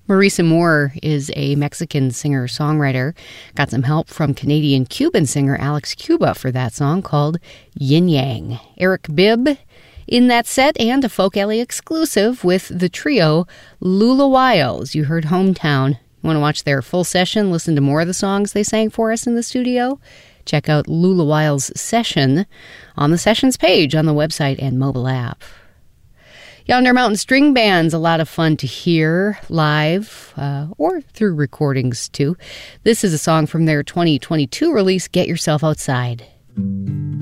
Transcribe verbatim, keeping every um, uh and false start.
Marisa Moore is a Mexican singer-songwriter. Got some help from Canadian-Cuban singer Alex Cuba for that song called Yin Yang. Eric Bibb in that set, and a Folk Alley exclusive with the trio Lula Wiles. You heard Hometown. You want to watch their full session, listen to more of the songs they sang for us in the studio? Check out Lula Wiles' session on the sessions page on the website and mobile app. Yonder Mountain String Band's a lot of fun to hear live uh, or through recordings, too. This is a song from their twenty twenty-two release, Get Yourself Outside.